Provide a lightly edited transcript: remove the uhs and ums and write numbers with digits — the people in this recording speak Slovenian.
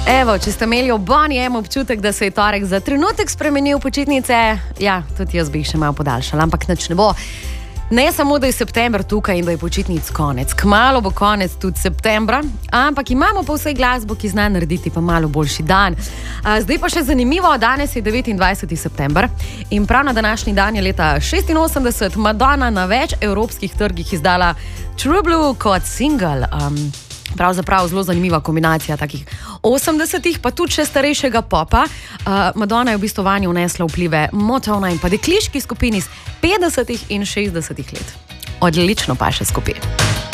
Evo, če ste imeli ob Bonnie M občutek, da se je torek za trenutek spremenil počitnice, ja, tudi jaz bi jih še malo podaljšala, ampak nič ne bo. Ne samo, da je september tukaj in da je počitnic konec. Kmalu bo konec tudi septembra, ampak imamo pa vsej glasbo, ki zna narediti pa malo boljši dan. Zdaj pa še zanimivo, danes je 29. september in prav na današnji dan je leta 86 Madonna na več evropskih trgih izdala True Blue kot single. Pravzaprav zelo zanimiva kombinacija takih 80-ih, pa tudi še starejšega popa. Madonna je v bistvu vanjo vnesla vplive Motowna in pa dekliški skupini iz 50-ih in 60-ih let. Odlično pa še skupaj.